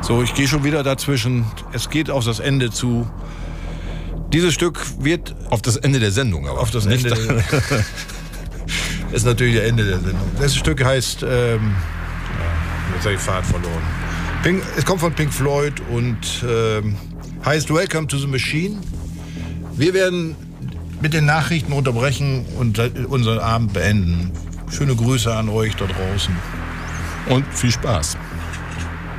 So, ich gehe schon wieder dazwischen. Es geht auf das Ende zu. Dieses Stück wird... Auf das Ende der Sendung, aber. Auf das Ende. Das ist natürlich das Ende der Sendung. Das Stück heißt... jetzt habe ich Fahrt verloren. Es kommt von Pink Floyd und heißt Welcome to the Machine. Wir werden mit den Nachrichten unterbrechen und unseren Abend beenden. Schöne Grüße an euch da draußen. Und viel Spaß.